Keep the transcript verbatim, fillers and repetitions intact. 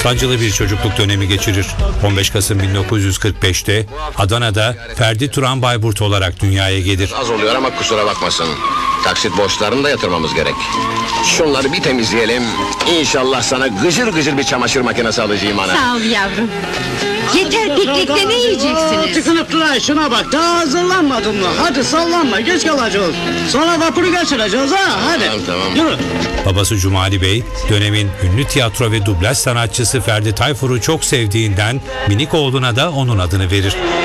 Sancılı bir çocukluk dönemi geçirir. on beş Kasım bin dokuz yüz kırk beşte Adana'da Ferdi Turan Bayburt olarak dünyaya gelir. Az oluyor ama kusura bakmasın. Taksit borçlarını da yatırmamız gerek. Şunları bir temizleyelim. İnşallah sana gıcır gıcır bir çamaşır makinesi alacağım ana. Sağ ol yavrum. Yeter, piknikte ne yiyeceksiniz? Tıkınıp duran şuna bak, daha hazırlanmadın mı? Hadi sallanma, geç kalacağız. Sonra vapuru geçireceğiz ha, hadi. Tamam, tamam. Yürü. Babası Cumali Bey, dönemin ünlü tiyatro ve dublaj sanatçısı Ferdi Tayfur'u çok sevdiğinden minik oğluna da onun adını verir.